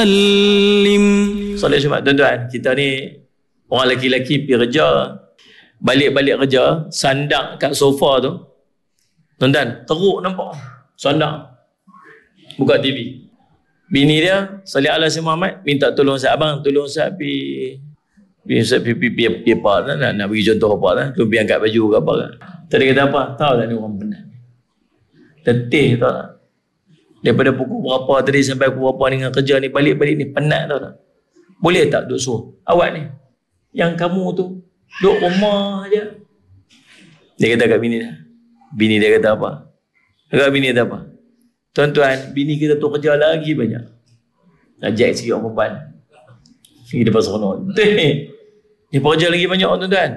Solat Jumaat, tuan-tuan, kita ni orang lelaki-lelaki pergi kerja, balik-balik kerja, sandang kat sofa tu, tuan-tuan, teruk nampak, sandang, buka TV. Bini dia, Salih ala si Muhammad, minta tolong Ustaz, abang, tolong Ustaz pergi apa, nak bagi contoh apa lah, pergi angkat baju ke apa kan. Tadi kata apa? Tahu tak ni orang penat. Letih tahu tak? Daripada pukul berapa tadi sampai pukul berapa ni dengan kerja ni, balik-balik ni penat tahu tak? Boleh tak duk suruh awak ni, yang kamu tu duk rumah je. Dia kata kat bini dia. Bini dia kata apa? Kat bini dia kata apa? Tuan-tuan, bini kita tu kerja lagi banyak. Ajak sikit orang perempuan. Pergi depan seronok. Dia kerja lagi banyak tuan-tuan.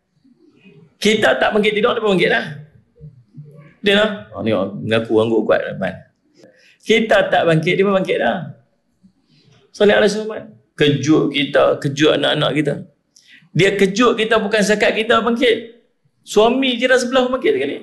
Kita tak bangkit tidur, dia pun bangkit dah. Dia lah. Oh, ni mengaku angguk kuat depan. Kita tak bangkit, dia pun bangkit dah. Salih alaihi wasallam. Kejut kita, kejut anak-anak kita. Dia kejut kita bukan sekat kita bangkit. Suami jiran sebelah bangkit sekali.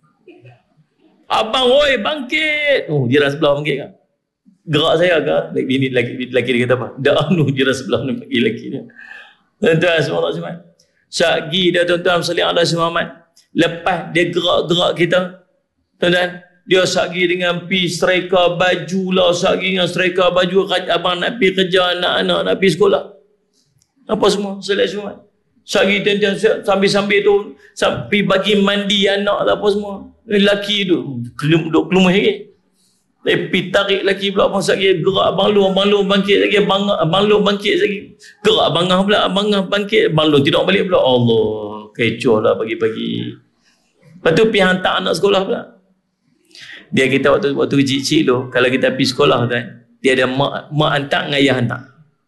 Abang, oi, bangkit. Oh, jiran sebelah bangkit kan. Gerak saya ke? Bini lelaki dia kata apa? Dah jiran sebelah ni bagi lelaki dia. Tuan-tuan, semua. Syagi dia tuan-tuan, Salih alaihi wasallam. Lepas dia gerak-gerak kita, tuan-tuan, dia sagi dengan pi striker baju lah, sagi dengan striker baju abang nak pergi kerja, anak-anak nak pergi sekolah. Apa semua? Salih semua. Sagi tuan-tuan sambil-sambil tu sampai bagi mandi anak lah apa semua. Lelaki tu duk kelumah lagi. Tapi tarik lelaki pula abang sagi gerak abang lu bangkit lagi, abang lu bangkit lagi. Gerak abangah pula, abangah bangkit, abang lu tidur balik pula. Allah, kecoh lah pagi-pagi. Lepas tu pergi hantar anak sekolah pula. Dia kita waktu kecil-kecil tu, kalau kita pergi sekolah tu, dia ada mak hantar dengan ayah hantar.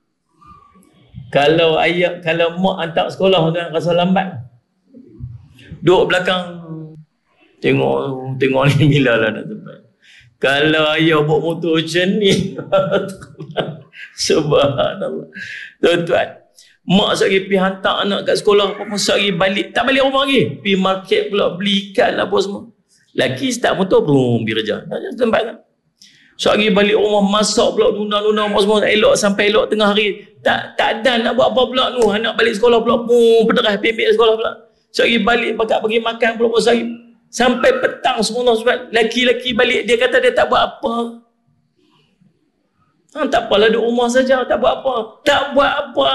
Kalau mak hantar sekolah tu rasa lambat. Duduk belakang tengok ni bila lah nak sampai. Kalau ayah bawa motor macam ni, subhanallah. Tuan-tuan, mak sekali pergi hantar anak kat sekolah, apa sekali balik, tak balik rumah lagi. Pergi market pula, beli ikan lah apa semua. Laki start motor, belum pergi kerja. Tempat kan. Sekali balik rumah, masak pula, nuna-nuna apa semua, elok sampai elok tengah hari. Tak ada nak buat apa pula tu. Anak balik sekolah pula, pederah, pembek sekolah pula. Sekali balik, bakat pergi makan pula, sampai petang semua sebab laki-laki balik, dia kata dia tak buat apa. Tak apalah duduk rumah saja, tak buat apa. Tak buat apa.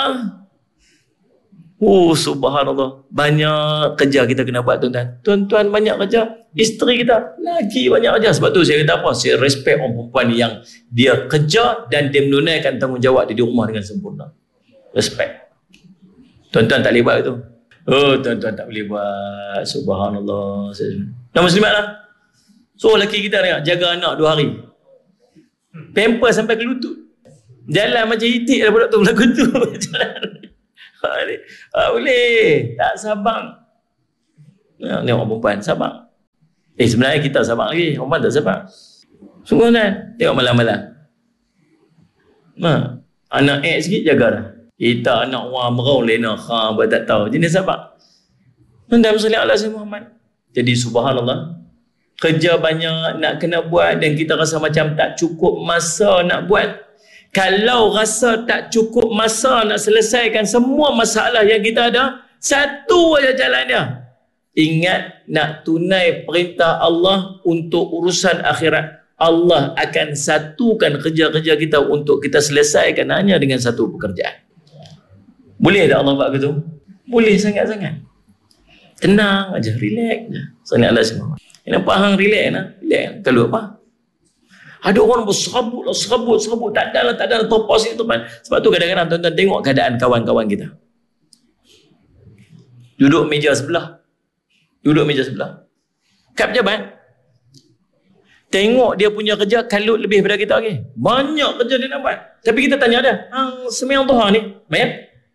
Oh, subhanallah. Banyak kerja kita kena buat, tuan-tuan. Tuan-tuan banyak kerja. Isteri kita lagi banyak kerja. Sebab tu saya kata apa? Saya respect orang perempuan yang dia kerja dan dia menunaikan tanggungjawab dia di rumah dengan sempurna. Respect. Tuan-tuan tak boleh buat itu. Oh, tuan-tuan tak boleh buat. Subhanallah. Dah muslimat lah. So, lelaki kita ni jaga anak 2 hari. Pamper sampai ke lutut. Jalan macam itik daripada tu berlaku tu. Boleh. Tak sabar. Ni orang perempuan sabar. Sebenarnya kita sabar lagi. Perempuan tak sabar. Sungguh kan? Tengok malam-malam. Anak sikit jaga dah. Kita anak orang merau lena. Buat tak tahu. Jenis sabar. Tuan-tuan Salih alaihi Muhammad. Jadi subhanallah. Kerja banyak nak kena buat dan kita rasa macam tak cukup masa nak buat. Kalau rasa tak cukup masa nak selesaikan semua masalah yang kita ada, satu aja jalan dia. Ingat nak tunai perintah Allah untuk urusan akhirat. Allah akan satukan kerja-kerja kita untuk kita selesaikan hanya dengan satu pekerjaan. Boleh tak Allah buat begitu? Boleh sangat-sangat. Tenang aja, relax je. Salih alaihi wasallam. Nampak hang relax lah. Relax. Kalau apa? Ada orang berserabut, tak ada topos itu teman. Sebab tu kadang-kadang tuan-tuan tengok keadaan kawan-kawan kita. Duduk meja sebelah. Kat pejabat. Tengok dia punya kerja kalut lebih daripada kita lagi. Banyak kerja dia nak buat. Tapi kita tanya dia, hang sembahyang duha ni, bayar?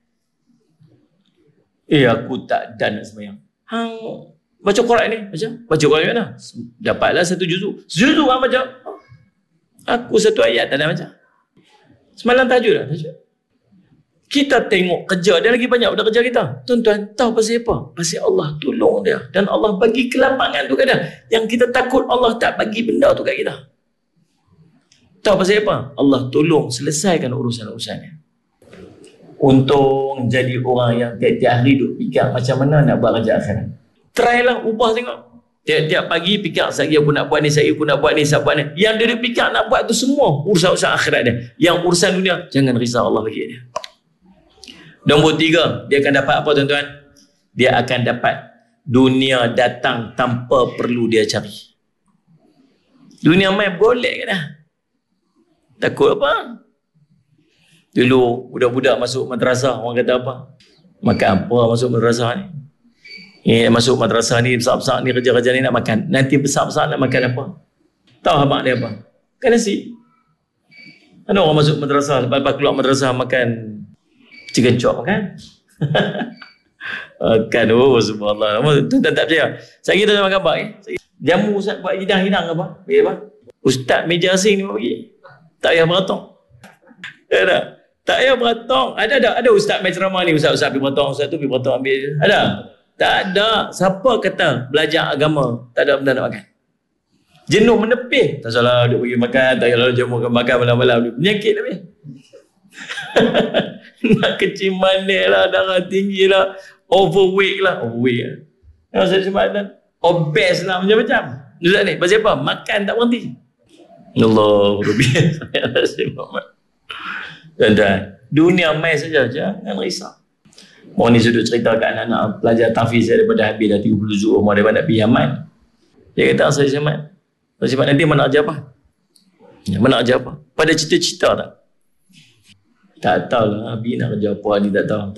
Aku tak ada nak sembahyang. Hang baca Quran ni, baca Quran mana? Dapatlah 1 juzuk. Sejuzuk hang baca. Aku 1 ayat tak ada macam. Semalam tahajud dah. Kita tengok kerja dia lagi banyak daripada kerja kita. Tuan-tuan tahu pasal apa? Pasal Allah tolong dia. Dan Allah bagi kelapangan tu kadang. Yang kita takut Allah tak bagi benda tu kat kita. Tahu pasal apa? Allah tolong selesaikan urusan-urusannya. Untung jadi orang yang tiap-tiap hari duk fikir macam mana nak buat kerja akhirat. Try lah, ubah tengok. Tiap-tiap pagi fikir, saya pun nak buat ni, saya pun nak buat ni, saya buat ni. Yang dia fikir nak buat tu semua urusan-urusan akhirat dia. Yang urusan dunia, jangan risau, Allah bagi dia. Nombor 3, dia akan dapat apa tuan-tuan? Dia akan dapat dunia datang tanpa perlu dia cari. Dunia main boleh ke dah? Takut apa? Dulu budak-budak masuk madrasah, orang kata apa? Makan apa masuk madrasah ni? Masuk madrasah ni besar-besar ni, kerja-kerja ni nak makan. Nanti besar-besar nak makan apa? Tahu abang dia apa? Makan nasi. Ada orang masuk madrasah, lepas keluar madrasah makan chicken chop kan? Makan, oh subhanallah. Tu tak percaya. Saya kira makan apa? Jamu Ustaz buat hidang-hidang apa? Bagi apa? Ustaz meja asing ni bagi. Tak payah beratong. Ada. Tak payah beratong. Ada ustaz main ceramah ni, ustaz pergi beratong, ustaz tu pergi beratong ambil je. Ada? Tak ada. Siapa kata belajar agama tak ada benda nak makan? Jenuh menepih. Tak salah dia pergi makan, tak payah lalu jamu makan malam-malam. Penyakit tapi. Nak kecil manis lah, darah tinggi lah, overweight lah. Ustaz Jumaat obes lah macam-macam. Ustaz ni, pasal apa? Makan tak berhenti. Allah Muhammad. Dan dunia mai saja, jangan risau. Orang ni sudah cerita kat anak-anak pelajar tahfiz daripada habis dah 30 juz umur daripada nak pergi Yaman. Dia kata, saya Jumaat nanti mana kerja apa? Mana kerja apa? Pada cita-cita tak? Tak tahu lah, Abi nak kerja apa ni, tak tahu.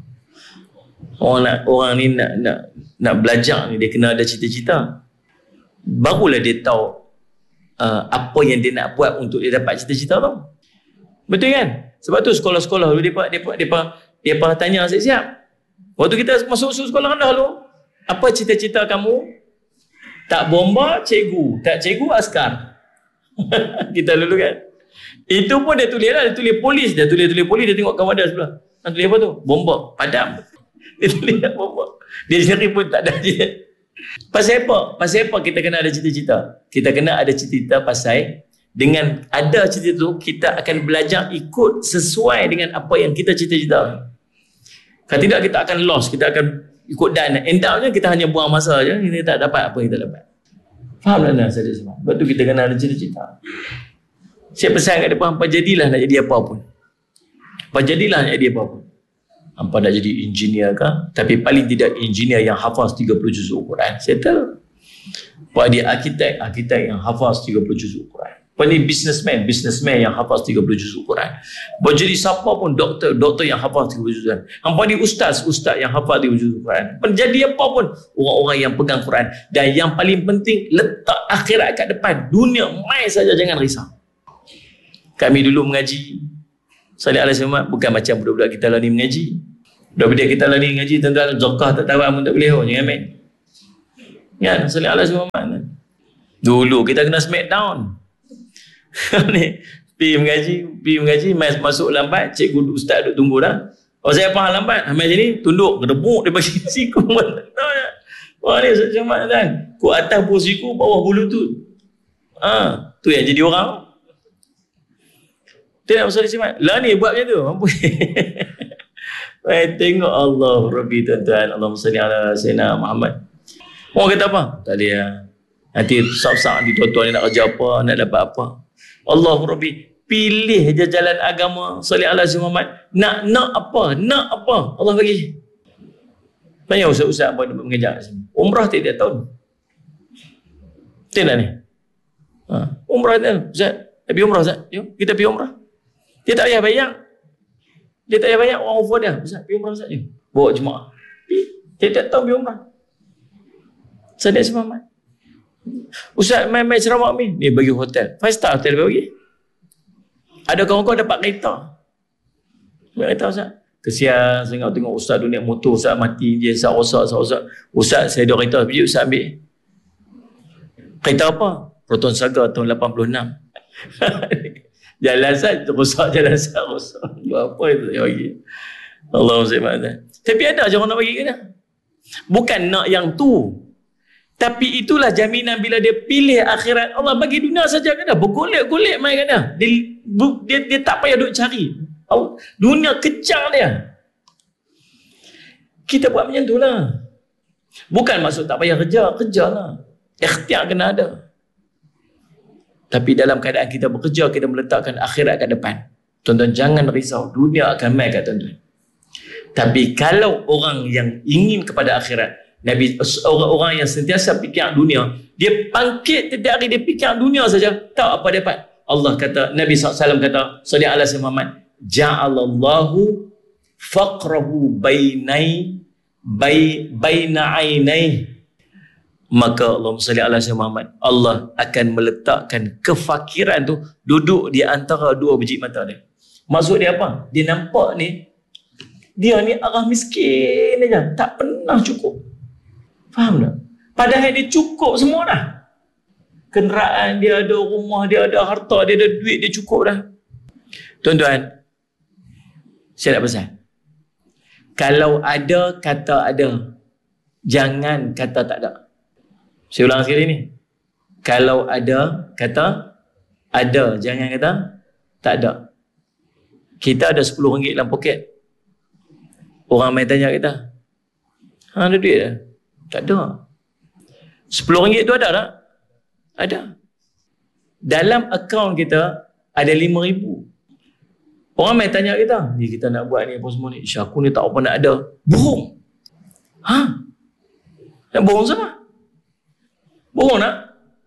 Orang ni nak belajar ni, dia kena ada cita-cita. Barulah dia tahu apa yang dia nak buat untuk dia dapat cita-cita tu. Betul kan? Sebab tu sekolah-sekolah dulu dia tanya siap-siap. Waktu kita masuk sekolah rendah dulu, apa cita-cita kamu? Tak bomba, cikgu. Tak cikgu, askar. Kita dulu kan. Itu pun dia tulis lah. Dia tulis polis. Dia tengok kawan dia sebelah. Dia tulis apa tu? Bomba. Padam. Dia tulis bomba. Dia sendiri pun tak ada cita. Pasal apa kita kena ada cita-cita? Kita kena ada cita-cita pasal dengan ada cita-cita tu, kita akan belajar ikut sesuai dengan apa yang kita cita-cita. Kalau tidak, kita akan lost. Kita akan ikut dan endapnya kita hanya buang masa je. Kita tak dapat apa yang kita dapat. Faham tak saya semua? Sebab tu kita kena ada cita-cita. Saya pesan kat depan, hampa jadilah nak jadi apa pun. Hampa jadilah nak jadi apa pun. Hampa nak jadi engineer ke? Tapi paling tidak engineer yang hafaz 30 juz Al-Quran. Settle. Hampa dia arkitek yang hafaz 30 juz Al-Quran. Hampa ni businessman yang hafaz 30 juz Al-Quran. Hampa jadi siapa pun, doktor yang hafaz 30 juz Al-Quran. Hampa ni ustaz yang hafaz 30 juz Al-Quran. Hampa jadi apa pun, orang-orang yang pegang Quran. Dan yang paling penting, letak akhirat kat depan. Dunia mai saja, jangan risau. Kami dulu mengaji, Salih Alaihi Wasallam, bukan macam budak-budak kita lah ni mengaji. Budak-budak kita lah ni mengaji, tuan-tuan, zakah tak tahu pun tak boleh, jangan main. Kan, Salih Alaihi Wasallam. Dulu kita kena smackdown. Ni, pergi mengaji, masuk lambat, cikgu ustaz duduk tunggu dah. Oh, saya faham lambat, ambil sini, tunduk, gedebuk, dia bagi siku. Wah ni, Ustaz Jumaat kan. Ku atas bulu siku, bawah bulu tu. Tu yang jadi orang. Tidak usah disimat. Lah ni buat macam tu. Mampu. Tengok Allah Rabbi tuan-tuan. Allahumma salli ala Sayyidina Muhammad. Orang kata apa? Tak boleh lah. Nanti sab-sab di tuan-tuan ni nak kerja apa, nak dapat apa. Allah Rabbi. Pilih je jalan agama. Salli ala Sayyidina Muhammad. Nak apa? Allah bagi. Tanya ustaz-ustaz apa dia mengajar sini. Umrah tiap tahun. Tidak ni. Umrah tiap. Ustaz, pergi umrah Ustaz. Jom, kita pergi umrah. Dia tak payah bayar. Orang offer dia. Ustaz, pergi umrah Ustaz je. Bawa jemaah. Tiap tahun pergi umrah. Sadar semangat. Ustaz, main ceramah ni. Ni bagi hotel. 5 star hotel bagi. Ada kawan-kawan dapat kereta. Kereta Ustaz. Kesian saya tengok ustaz tu naik motor, ustaz mati je, ustaz rosak. Ustaz, saya ada kereta, pergi ustaz ambil. Kereta apa? Proton Saga tahun 86. Jalan Sat rosak, rosak. Apa itu yang bagi? Allahumma salli. Tapi ada je orang nak bagi ke dah. Bukan nak yang tu. Tapi itulah jaminan bila dia pilih akhirat. Allah bagi dunia saja kan dah. Bergolek-golek main kan dah. Dia tak payah duk cari. Dunia kejar dia. Kita buat macam tu lah. Bukan maksud tak payah kerjalah. Ikhtiar kena ada. Tapi dalam keadaan kita bekerja, kita meletakkan akhirat kat depan. Tuan-tuan jangan risau. Dunia akan main kat tuan-tuan. Tapi kalau orang yang ingin kepada akhirat, orang-orang yang sentiasa fikir dunia, dia bangkit setiap hari dia fikir dunia saja, tak apa dapat. Allah kata, Nabi SAW kata, sallallahu alaihi Muhammad, ja'alallahu faqrahu baina ainai. Maka Allahumma salli ala Muhammad, Allah akan meletakkan kefakiran tu duduk di antara dua biji mata dia. Maksud dia apa? Dia nampak ni, dia ni arah miskin aja, tak pernah cukup. Faham tak? Padahal dia cukup semua dah. Kenderaan dia ada, rumah dia ada, harta dia ada, duit dia cukup dah. Tuan-tuan, saya nak pesan. Kalau ada, kata ada. Jangan kata tak ada. Saya ulang sekali ni. Kalau ada, kata ada. Jangan kata tak ada. Kita ada RM10 dalam poket. Orang main tanya kita, ada duit dah? Tak ada. RM10 tu ada tak? Ada. Dalam akaun kita ada RM5,000. Orang main tanya kita, ni kita nak buat ni apa semua ni. Ish, aku ni tak apa nak ada. Bohong. Nak bohong sama? Bohong nak?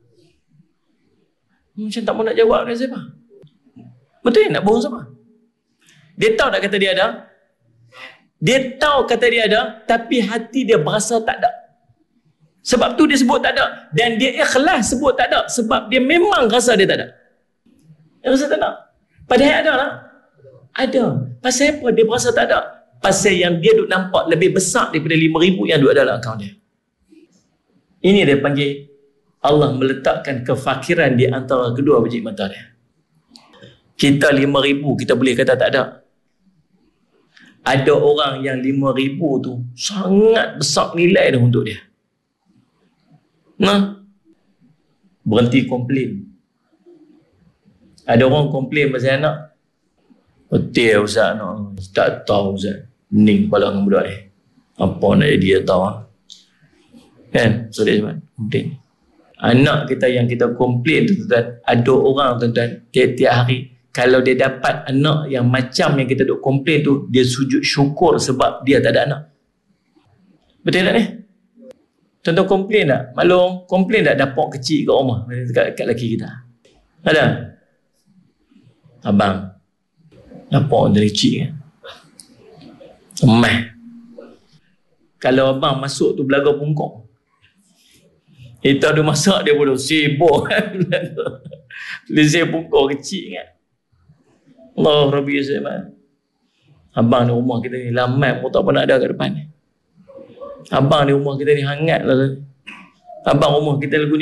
Macam tak mau nak jawab ni siapa? Betul nak bohong sama? Dia tahu tak kata dia ada? Dia tahu kata dia ada, tapi hati dia berasa tak ada. Sebab tu dia sebut tak ada. Dan dia ikhlas sebut tak ada. Sebab dia memang rasa dia tak ada. Dia rasa tak ada. Padahal ada lah. Ada. Pasal apa dia berasa tak ada? Pasal yang dia duk nampak lebih besar daripada RM5,000 yang duk ada dalam akaun dia. Ini dia panggil Allah meletakkan kefakiran di antara kedua biji mata dia. Kita RM5,000 kita boleh kata tak ada. Ada orang yang RM5,000 tu sangat besar nilai dah untuk dia. Nah, berhenti komplain. Ada orang komplain pasal anak. Betul Ustaz anak. Tak tahu Ustaz. Pening kepala dengan budak ni. Apa nak jadi dia tahu. Kan? So dia cakap, komplain. Anak kita yang kita komplain tu tuan, ada orang tuan-tuan, tiap-tiap hari, kalau dia dapat anak yang macam yang kita duk komplain tu, dia sujud syukur sebab dia tak ada anak. Betul tak ni? Tuan-tuan komplain tak? Maklum, komplain tak dapat kecil kat rumah kat lelaki kita? Ada? Abang, dapat dari kecil kan? Emah. Kalau abang masuk tu belaga pungkong. Kita ada masak dia bodoh, sibuk kan? Lezeh pungkong kecil kan? Allah Rabbi Zaman. Abang di rumah kita ni lamai pun tak pernah ada kat depan ni. Abang di rumah kita ni hangat lah. Abang rumah kita lagu ni